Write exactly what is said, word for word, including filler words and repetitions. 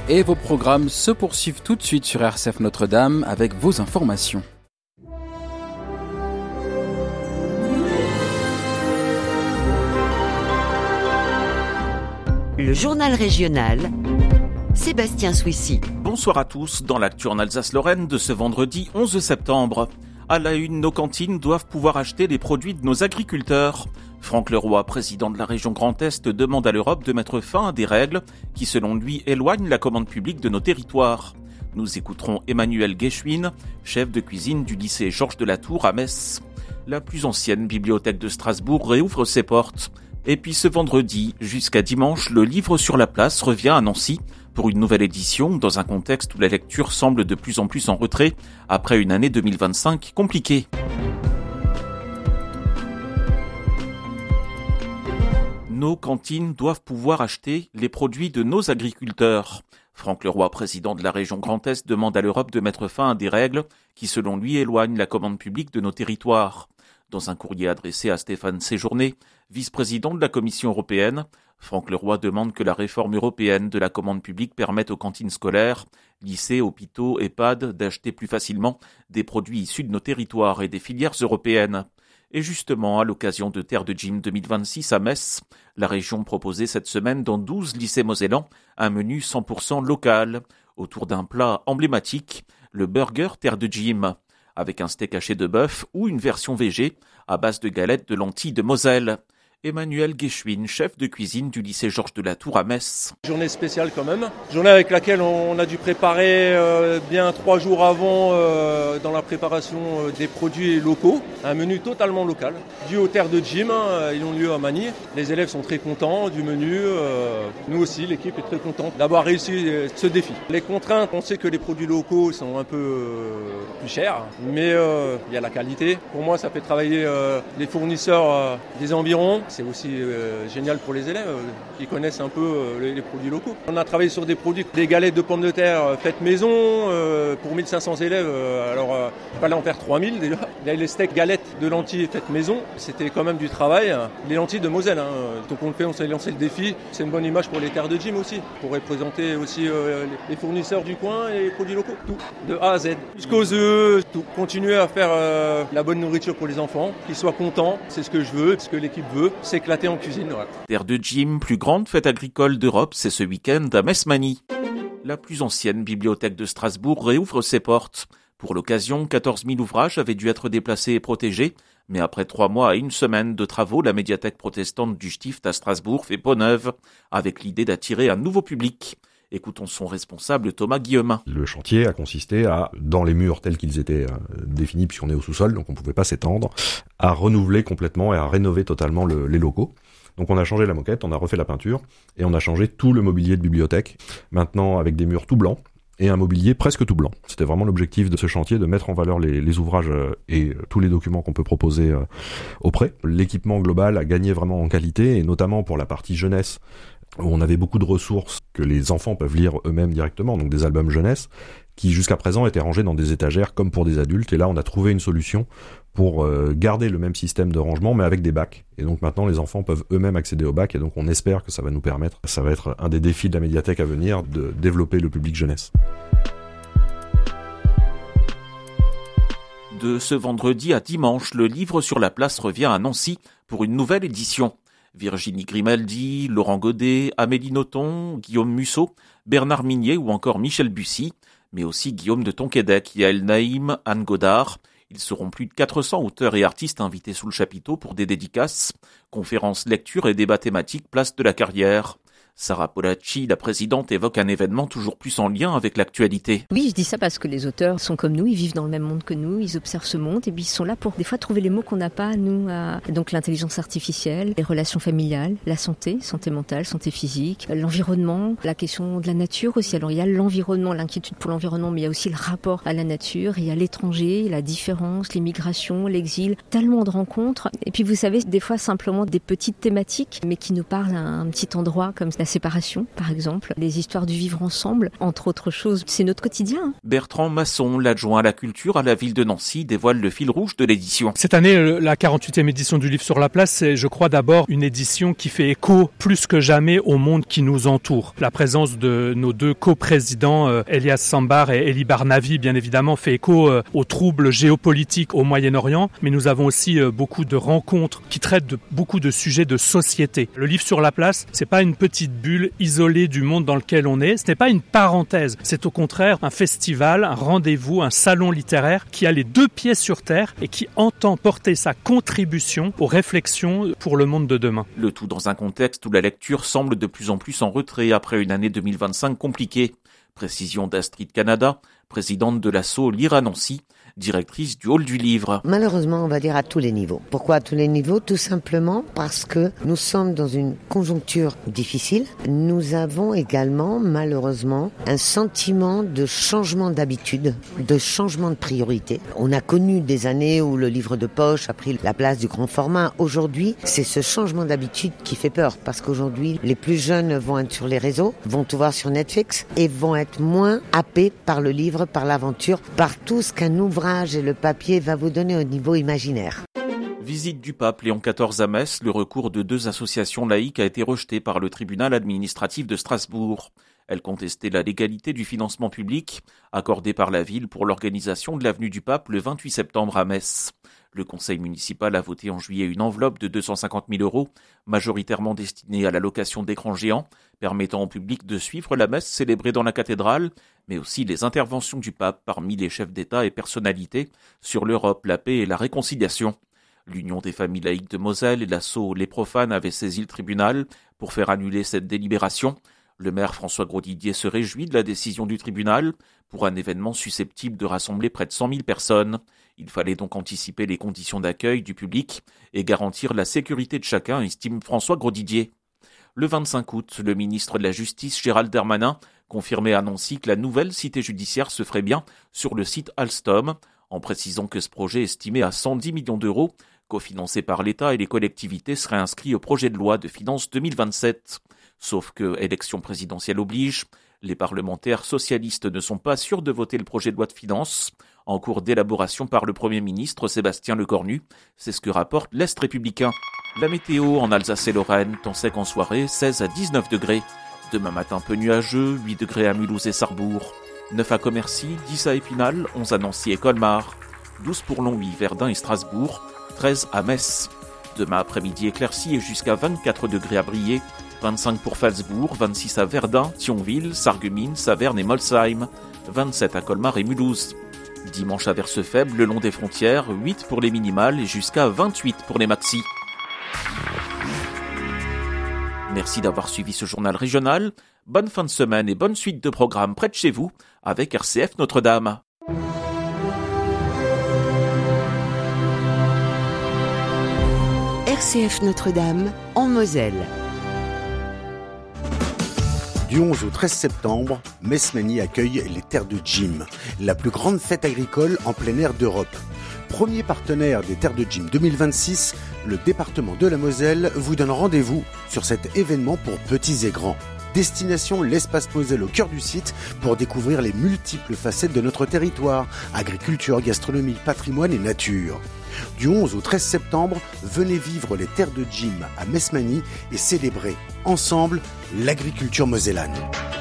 Et vos programmes se poursuivent tout de suite sur R C F Notre-Dame avec vos informations. Le journal régional, Sébastien Souissy. Bonsoir à tous, dans l'actu en Alsace-Lorraine de ce vendredi onze septembre. À la une, nos cantines doivent pouvoir acheter les produits de nos agriculteurs. Franck Leroy, président de la région Grand Est, demande à l'Europe de mettre fin à des règles qui, selon lui, éloignent la commande publique de nos territoires. Nous écouterons Emmanuel Gueschwin, chef de cuisine du lycée Georges de la Tour à Metz. La plus ancienne bibliothèque de Strasbourg réouvre ses portes. Et puis ce vendredi, jusqu'à dimanche, le livre sur la place revient à Nancy pour une nouvelle édition dans un contexte où la lecture semble de plus en plus en retrait après une année deux mille vingt-cinq compliquée. Nos cantines doivent pouvoir acheter les produits de nos agriculteurs. Franck Leroy, président de la région Grand Est, demande à l'Europe de mettre fin à des règles qui, selon lui, éloignent la commande publique de nos territoires. Dans un courrier adressé à Stéphane Séjourné, vice-président de la Commission européenne, Franck Leroy demande que la réforme européenne de la commande publique permette aux cantines scolaires, lycées, hôpitaux, EHPAD d'acheter plus facilement des produits issus de nos territoires et des filières européennes. Et justement, à l'occasion de Terre de Gym deux mille vingt-six à Metz, la région proposait cette semaine dans douze lycées mosellans un menu cent pour cent local, autour d'un plat emblématique, le burger Terre de Gym, avec un steak haché de bœuf ou une version végé à base de galettes de lentilles de Moselle. Emmanuel Gueschwin, chef de cuisine du lycée Georges de la Tour à Metz. Journée spéciale quand même, journée avec laquelle on a dû préparer euh, bien trois jours avant euh, dans la préparation euh, des produits locaux, un menu totalement local, dû aux terres de gym, hein, ils ont lieu à Magny. Les élèves sont très contents du menu, euh, nous aussi l'équipe est très contente d'avoir réussi ce défi. Les contraintes, on sait que les produits locaux sont un peu euh, plus chers, mais euh, il y a la qualité. Pour moi ça fait travailler euh, les fournisseurs euh, des environs. C'est aussi euh, génial pour les élèves euh, qui connaissent un peu euh, les, les produits locaux. On a travaillé sur des produits, des galettes de pommes de terre euh, faites maison euh, pour mille cinq cents élèves. Euh, alors, il euh, fallait en faire trois mille déjà. Il y a les steaks galettes de lentilles faites maison. C'était quand même du travail. Les lentilles de Moselle. Hein. Donc on le fait, on s'est lancé le défi. C'est une bonne image pour les terres de gym aussi, pour représenter aussi euh, les fournisseurs du coin et les produits locaux. Tout, de A à Z. Jusqu'aux œufs, tout. Continuer à faire euh, la bonne nourriture pour les enfants, qu'ils soient contents. C'est ce que je veux, ce que l'équipe veut. S'éclater en cuisine. Ouais. Terre de Gym, plus grande fête agricole d'Europe, c'est ce week-end à Metz-Magny. La plus ancienne bibliothèque de Strasbourg réouvre ses portes. Pour l'occasion, quatorze mille ouvrages avaient dû être déplacés et protégés, mais après trois mois et une semaine de travaux, la médiathèque protestante du Stift à Strasbourg fait peau neuve, avec l'idée d'attirer un nouveau public. Écoutons son responsable Thomas Guillemin. Le chantier a consisté à, dans les murs tels qu'ils étaient euh, définis, puisqu'on est au sous-sol, donc on ne pouvait pas s'étendre, à renouveler complètement et à rénover totalement le, les locaux. Donc on a changé la moquette, on a refait la peinture, et on a changé tout le mobilier de bibliothèque, maintenant avec des murs tout blancs, et un mobilier presque tout blanc. C'était vraiment l'objectif de ce chantier, de mettre en valeur les, les ouvrages et tous les documents qu'on peut proposer auprès. L'équipement global a gagné vraiment en qualité, et notamment pour la partie jeunesse, où on avait beaucoup de ressources que les enfants peuvent lire eux-mêmes directement, donc des albums jeunesse, qui jusqu'à présent étaient rangés dans des étagères comme pour des adultes. Et là, on a trouvé une solution pour euh, garder le même système de rangement, mais avec des bacs. Et donc maintenant, les enfants peuvent eux-mêmes accéder aux bacs, et donc on espère que ça va nous permettre, ça va être un des défis de la médiathèque à venir, de développer le public jeunesse. De ce vendredi à dimanche, le livre sur la place revient à Nancy pour une nouvelle édition. Virginie Grimaldi, Laurent Godet, Amélie Nothomb, Guillaume Musso, Bernard Minier ou encore Michel Bussy, mais aussi Guillaume de Tonquédec, Yael Naïm, Anne Godard. Ils seront plus de quatre cents auteurs et artistes invités sous le chapiteau pour des dédicaces, conférences, lectures et débats thématiques place de la Carrière. Sarah Polacci, la présidente, évoque un événement toujours plus en lien avec l'actualité. Oui, je dis ça parce que les auteurs sont comme nous, ils vivent dans le même monde que nous, ils observent ce monde et puis ils sont là pour des fois trouver les mots qu'on n'a pas, nous. À... Donc l'intelligence artificielle, les relations familiales, la santé, santé mentale, santé physique, l'environnement, la question de la nature aussi. Alors il y a l'environnement, l'inquiétude pour l'environnement, mais il y a aussi le rapport à la nature, il y a l'étranger, la différence, l'immigration, l'exil, tellement de rencontres. Et puis vous savez, des fois simplement des petites thématiques, mais qui nous parlent à un petit endroit comme la la séparation, par exemple, les histoires du vivre ensemble, entre autres choses. C'est notre quotidien. Bertrand Masson, l'adjoint à la culture à la ville de Nancy, dévoile le fil rouge de l'édition. Cette année, la quarante-huitième édition du Livre sur la place, c'est, je crois, d'abord une édition qui fait écho plus que jamais au monde qui nous entoure. La présence de nos deux coprésidents, euh, Elias Sambar et Elie Barnavi, bien évidemment, fait écho euh, aux troubles géopolitiques au Moyen-Orient, mais nous avons aussi euh, beaucoup de rencontres qui traitent de beaucoup de sujets de société. Le Livre sur la place, c'est pas une petite bulle isolée du monde dans lequel on est, ce n'est pas une parenthèse, c'est au contraire un festival, un rendez-vous, un salon littéraire qui a les deux pieds sur terre et qui entend porter sa contribution aux réflexions pour le monde de demain. Le tout dans un contexte où la lecture semble de plus en plus en retrait après une année deux mille vingt-cinq compliquée. Précision d'Astrid Canada, présidente de l'asso Lire à Nancy, directrice du Hall du Livre. Malheureusement, on va dire à tous les niveaux. Pourquoi à tous les niveaux ? Tout simplement parce que nous sommes dans une conjoncture difficile. Nous avons également, malheureusement, un sentiment de changement d'habitude, de changement de priorité. On a connu des années où le livre de poche a pris la place du grand format. Aujourd'hui, c'est ce changement d'habitude qui fait peur parce qu'aujourd'hui, les plus jeunes vont être sur les réseaux, vont tout voir sur Netflix et vont être moins happés par le livre, par l'aventure, par tout ce qu'un ouvrage et le papier va vous donner au niveau imaginaire. Visite du pape Léon quatorze à Metz, le recours de deux associations laïques a été rejeté par le tribunal administratif de Strasbourg. Elle contestait la légalité du financement public accordé par la ville pour l'organisation de l'avenue du Pape le vingt-huit septembre à Metz. Le conseil municipal a voté en juillet une enveloppe de deux cent cinquante mille euros, majoritairement destinée à la location d'écrans géants, permettant au public de suivre la messe célébrée dans la cathédrale, mais aussi les interventions du pape parmi les chefs d'État et personnalités sur l'Europe, la paix et la réconciliation. L'Union des familles laïques de Moselle et l'assaut Les Profanes avaient saisi le tribunal pour faire annuler cette délibération. Le maire François Grosdidier se réjouit de la décision du tribunal pour un événement susceptible de rassembler près de cent mille personnes. Il fallait donc anticiper les conditions d'accueil du public et garantir la sécurité de chacun, estime François Grosdidier. Le vingt-cinq août, le ministre de la Justice Gérald Darmanin confirmait à Nancy que la nouvelle cité judiciaire se ferait bien sur le site Alstom, en précisant que ce projet estimé à cent dix millions d'euros, cofinancé par l'État et les collectivités, serait inscrit au projet de loi de finances deux mille vingt-sept. Sauf que, élection présidentielle oblige, les parlementaires socialistes ne sont pas sûrs de voter le projet de loi de finances, en cours d'élaboration par le Premier ministre Sébastien Lecornu. C'est ce que rapporte l'Est républicain. La météo en Alsace et Lorraine, temps sec en soirée, seize à dix-neuf degrés. Demain matin peu nuageux, huit degrés à Mulhouse et Sarrebourg. neuf à Commercy, dix à Épinal, onze à Nancy et Colmar. douze pour Longwy, Verdun et Strasbourg, treize à Metz. Demain après-midi éclairci et jusqu'à vingt-quatre degrés à Briey. vingt-cinq pour Phalsbourg, vingt-six à Verdun, Thionville, Sarreguemines, Saverne et Molsheim. vingt-sept à Colmar et Mulhouse. Dimanche averse faible le long des frontières, huit pour les minimales et jusqu'à vingt-huit pour les maxis. Merci d'avoir suivi ce journal régional. Bonne fin de semaine et bonne suite de programmes près de chez vous avec R C F Notre-Dame. R C F Notre-Dame en Moselle. Du onze au treize septembre, Messmany accueille les Terres de Jim, la plus grande fête agricole en plein air d'Europe. Premier partenaire des Terres de Jim deux mille vingt-six, le département de la Moselle vous donne rendez-vous sur cet événement pour petits et grands. Destination l'Espace Moselle au cœur du site pour découvrir les multiples facettes de notre territoire, agriculture, gastronomie, patrimoine et nature. Du onze au treize septembre, venez vivre les Terres de Jim à Messmany et célébrer ensemble l'agriculture mosellane.